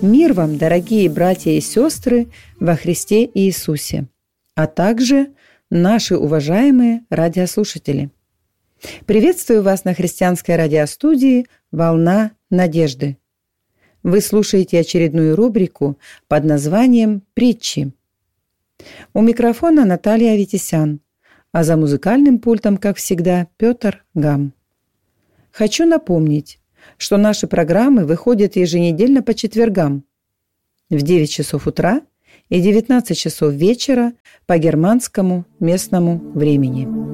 Мир вам, дорогие братья и сестры во Христе Иисусе, а также наши уважаемые радиослушатели. Приветствую вас на христианской радиостудии «Волна надежды». Вы слушаете очередную рубрику под названием «Притчи». У микрофона Наталья Аветисян, а за музыкальным пультом, как всегда, Петр Гам. Хочу напомнить, что наши программы выходят еженедельно по четвергам в 9 часов утра и 19 часов вечера по германскому местному времени.